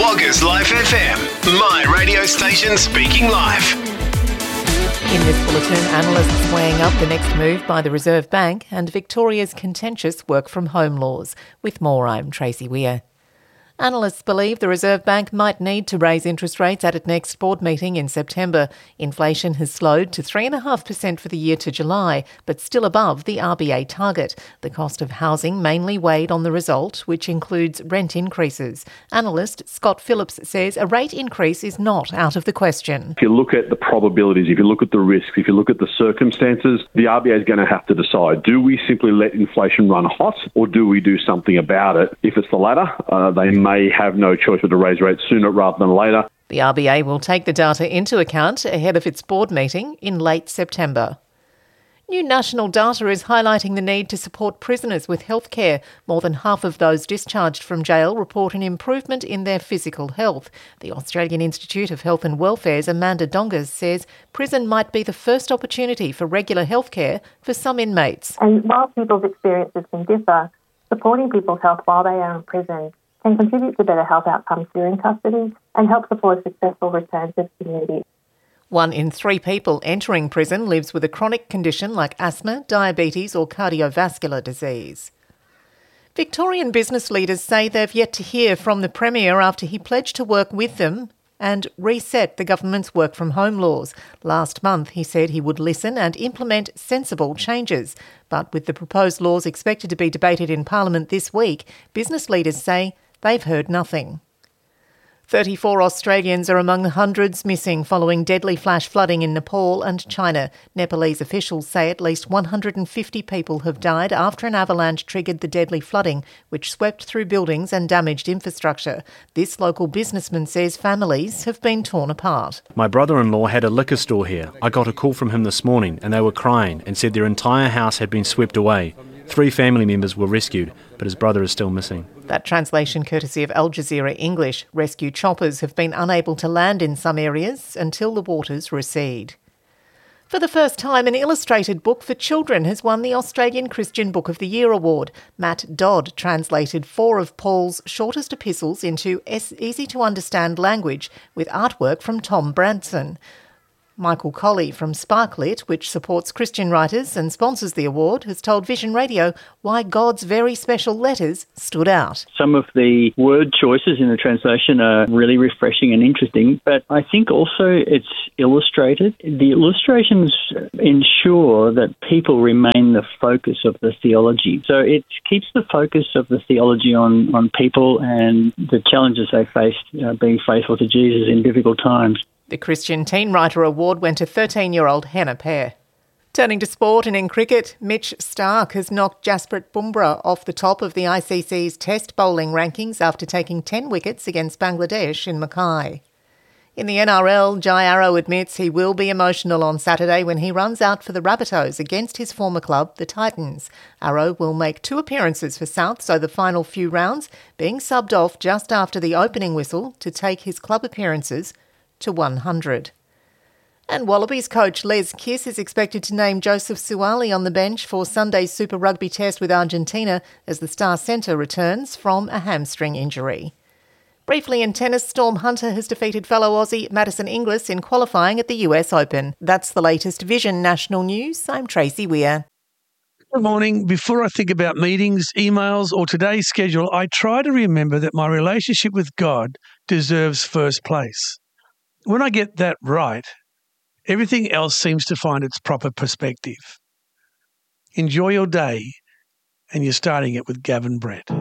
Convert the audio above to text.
Loggers Life FM, my radio station speaking live. In this bulletin, analysts weighing up the next move by the Reserve Bank and Victoria's contentious work-from-home laws. With more, I'm Tracy Weir. Analysts believe the Reserve Bank might need to raise interest rates at its next board meeting in September. Inflation has slowed to 3.5% for the year to July, but still above the RBA target. The cost of housing mainly weighed on the result, which includes rent increases. Analyst Scott Phillips says a rate increase is not out of the question. If you look at the probabilities, if you look at the risks, if you look at the circumstances, the RBA is going to have to decide, do we simply let inflation run hot or do we do something about it? If it's the latter, they may have no choice but to raise rates sooner rather than later. The RBA will take the data into account ahead of its board meeting in late September. New national data is highlighting the need to support prisoners with healthcare. More than half of those discharged from jail report an improvement in their physical health. The Australian Institute of Health and Welfare's Amanda Dongas says prison might be the first opportunity for regular healthcare for some inmates. And while people's experiences can differ, supporting people's health while they are in prison can contribute to better health outcomes during custody and help support a successful return to the community. 1 in 3 people entering prison lives with a chronic condition like asthma, diabetes or cardiovascular disease. Victorian business leaders say they've yet to hear from the Premier after he pledged to work with them and reset the government's work-from-home laws. Last month, he said he would listen and implement sensible changes. But with the proposed laws expected to be debated in Parliament this week, business leaders say they've heard nothing. 34 Australians are among the hundreds missing following deadly flash flooding in Nepal and China. Nepalese officials say at least 150 people have died after an avalanche triggered the deadly flooding, which swept through buildings and damaged infrastructure. This local businessman says families have been torn apart. My brother-in-law had a liquor store here. I got a call from him this morning and they were crying and said their entire house had been swept away. 3 family members were rescued, but his brother is still missing. That translation courtesy of Al Jazeera English. Rescue choppers have been unable to land in some areas until the waters recede. For the first time, an illustrated book for children has won the Australian Christian Book of the Year award. Matt Dodd translated 4 of Paul's shortest epistles into easy-to-understand language with artwork from Tom Branson. Michael Colley from Sparklit, which supports Christian writers and sponsors the award, has told Vision Radio why God's very special letters stood out. Some of the word choices in the translation are really refreshing and interesting, but I think also it's illustrated. The illustrations ensure that people remain the focus of the theology. So it keeps the focus of the theology on people and the challenges they faced being faithful to Jesus in difficult times. The Christian Teen Writer Award went to 13-year-old Hannah Pear. Turning to sport and in cricket, Mitch Starc has knocked Jasprit Bumrah off the top of the ICC's Test bowling rankings after taking 10 wickets against Bangladesh in Mackay. In the NRL, Jai Arrow admits he will be emotional on Saturday when he runs out for the Rabbitohs against his former club, the Titans. Arrow will make 2 appearances for Souths over the final few rounds, being subbed off just after the opening whistle to take his club appearances to 100. And Wallabies coach Les Kiss is expected to name Joseph Suwali on the bench for Sunday's Super Rugby test with Argentina as the star centre returns from a hamstring injury. Briefly in tennis, Storm Hunter has defeated fellow Aussie Madison Inglis in qualifying at the US Open. That's the latest Vision National News. I'm Tracy Weir. Good morning. Before I think about meetings, emails or today's schedule, I try to remember that my relationship with God deserves first place. When I get that right, everything else seems to find its proper perspective. Enjoy your day, and you're starting it with Gavin Brett.